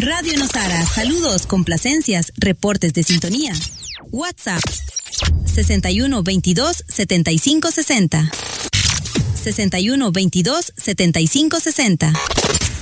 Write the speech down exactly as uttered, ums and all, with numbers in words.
Radio Nosara, saludos, complacencias, reportes de sintonía. WhatsApp sesenta y uno veintidós setenta y cinco sesenta. sesenta y uno veintidós setenta y cinco sesenta.